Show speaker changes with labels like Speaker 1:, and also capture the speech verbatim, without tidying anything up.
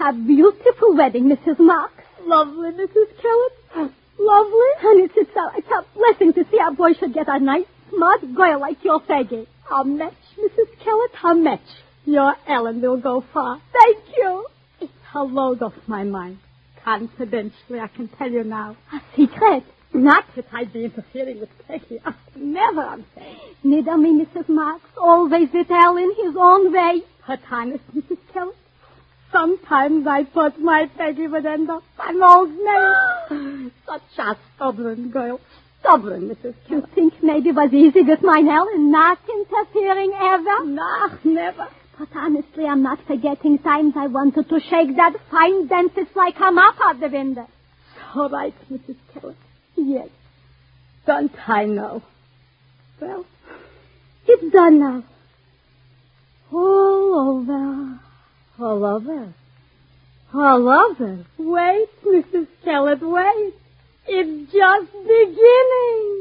Speaker 1: A beautiful wedding, Missus Marks.
Speaker 2: Lovely, Missus Kellett. Lovely.
Speaker 1: And it's, it's, a, it's a blessing to see our boy should get a nice, smart girl like your Peggy.
Speaker 2: A match, Missus Kellett, a match. Your Ellen will go far.
Speaker 1: Thank you.
Speaker 2: It's a load off my mind. Confidentially, I can tell you now.
Speaker 1: A secret?
Speaker 2: Not that I'd be interfering with Peggy. Never, I'm saying.
Speaker 1: Neither me, Missus Marks. Always with Ellen his own way.
Speaker 2: But honest, Missus Kellett, sometimes I thought my Peggy would end up an old maid. Such a stubborn girl. Stubborn, Missus Kellett.
Speaker 1: You think maybe it was easy with my Ellen, not interfering ever?
Speaker 2: No, never.
Speaker 1: But honestly, I'm not forgetting times I wanted to shake that fine dentist like a mop out the window.
Speaker 2: All right, Missus Kellett.
Speaker 1: Yes.
Speaker 2: Don't I know?
Speaker 1: Well, it's done now. All over.
Speaker 2: All over? All over? Wait, Missus Kellett, wait. It's just beginning.